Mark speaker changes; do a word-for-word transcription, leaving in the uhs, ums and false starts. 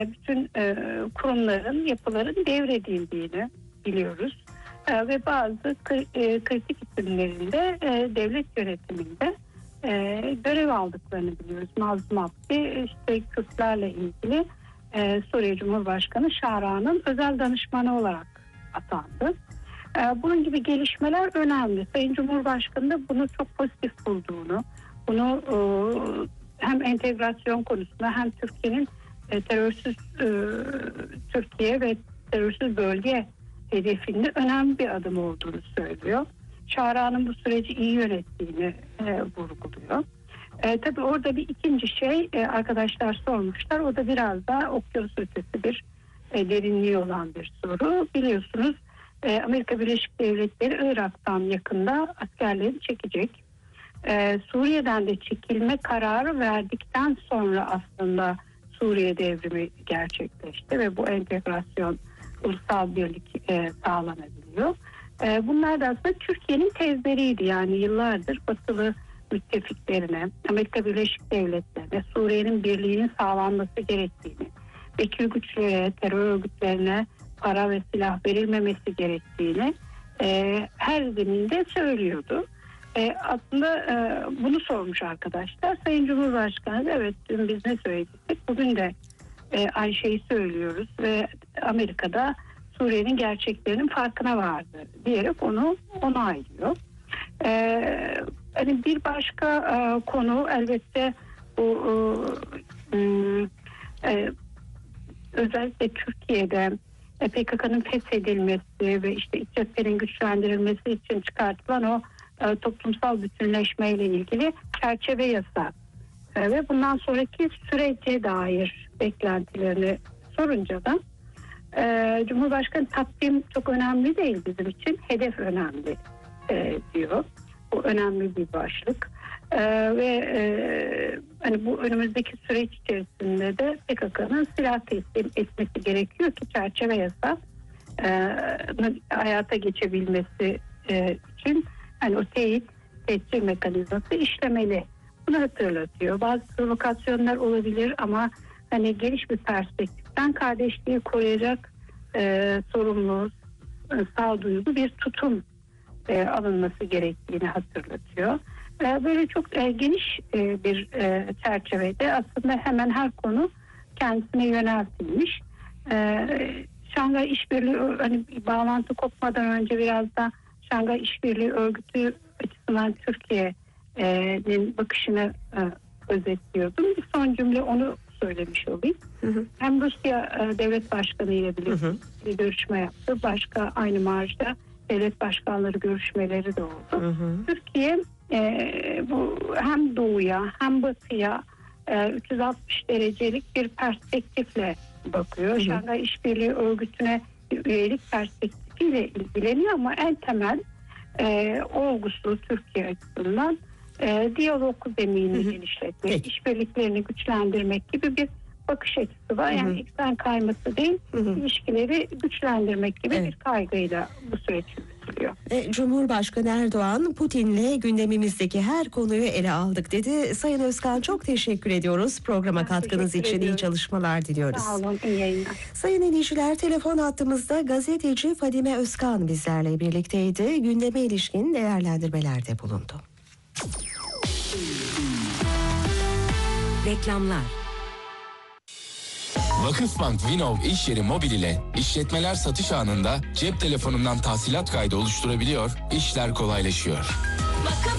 Speaker 1: bütün e, kurumların, yapıların devredildiğini biliyoruz. E, ve bazı kri, e, kritik isimlerinde e, devlet yönetiminde e, görev aldıklarını biliyoruz. Mazlum Abdi işte Kürtlerle ilgili e, Suriye Cumhurbaşkanı Şara'nın özel danışmanı olarak atandı. E, bunun gibi gelişmeler önemli. Sayın Cumhurbaşkanı da bunu çok pozitif bulduğunu, bunu e, hem entegrasyon konusunda hem Türkiye'nin e, terörsüz e, Türkiye ve terörsüz bölge hedefinde önemli bir adım olduğunu söylüyor. Şara'nın bu süreci iyi yönettiğini e, vurguluyor. E, tabii orada bir ikinci şey e, arkadaşlar sormuşlar. O da biraz daha okyanus ötesi bir e, derinliği olan bir soru. Biliyorsunuz e, Amerika Birleşik Devletleri Irak'tan yakında askerlerini çekecek. E, Suriye'den de çekilme kararı verdikten sonra aslında Suriye devrimi gerçekleşti ve bu entegrasyon, ulusal birlik e, sağlanabiliyor. E, bunlar da aslında Türkiye'nin tezleriydi. Yani yıllardır batılı müttefiklerine, Amerika Birleşik Devletleri'ne Suriye'nin birliğinin sağlanması gerektiğini, vekil güçlere, terör örgütlerine para ve silah verilmemesi gerektiğini e, her zeminde söylüyordu. E, aslında e, bunu sormuş arkadaşlar. Sayın Cumhurbaşkanı da evet dün biz ne söyledik, bugün de e, aynı şeyi söylüyoruz ve Amerika'da Suriye'nin gerçeklerinin farkına vardı diyerek onu onaylıyor. E, hani bir başka e, konu elbette bu e, e, özellikle Türkiye'de P K K'nın feshedilmesi ve işte iç cephenin güçlendirilmesi için çıkartılan o e, toplumsal bütünleşmeyle ilgili çerçeve yasa e, ve bundan sonraki sürece dair beklentilerini sorunca da e, Cumhurbaşkanı takvim çok önemli değil bizim için, hedef önemli e, diyor. Bu önemli bir başlık. Ee, ve e, hani bu önümüzdeki süreç içerisinde de P K K'nın silah teslim etmesi gerekiyor ki çerçeve yasa e, hayata geçebilmesi e, için hani o teyit teslim mekanizması işlemeli. Bunu hatırlatıyor. Bazı provokasyonlar olabilir ama hani geniş bir perspektiften kardeşliği koruyacak e, sorumlu, e, sağduyulu bir tutum e, alınması gerektiğini hatırlatıyor. Böyle çok e, geniş e, bir e, çerçevede aslında hemen her konu kendisine yöneltilmiş. E, Şanghay İşbirliği, hani bağlantı kopmadan önce biraz da Şanghay İşbirliği Örgütü açısından Türkiye'nin bakışını e, özetliyordum. Bir son cümle onu söylemiş olayım. Hı hı. Hem Rusya e, devlet başkanı ile bir görüşme yaptı. Başka aynı marjda devlet başkanları görüşmeleri de oldu. Hı hı. Türkiye Ee, bu hem doğuya hem batıya e, üç yüz altmış derecelik bir perspektifle bakıyor. Şanghay İşbirliği Örgütü'ne üyelik perspektifiyle ilgileniyor ama en temel e, olgusu Türkiye açısından e, diyalog zeminini genişletmek, işbirliklerini güçlendirmek gibi bir bakış açısı var. Yani eksen kayması değil, hı hı. ilişkileri güçlendirmek gibi evet. bir kaygıyla bu süreç yürütülüyor.
Speaker 2: E, Cumhurbaşkanı Erdoğan, Putin'le gündemimizdeki her konuyu ele aldık dedi. Sayın Özkan çok teşekkür ediyoruz. Programa ben katkınız için ediyorum. İyi çalışmalar diliyoruz.
Speaker 1: Sağ olun, iyi yayınlar.
Speaker 2: Sayın dinleyiciler, telefon hattımızda gazeteci Fadime Özkan bizlerle birlikteydi. Gündeme ilişkin değerlendirmelerde bulundu.
Speaker 3: Reklamlar. Vakıfbank Vinov iş yeri mobil ile işletmeler satış anında cep telefonundan tahsilat kaydı oluşturabiliyor, işler kolaylaşıyor. Vakıf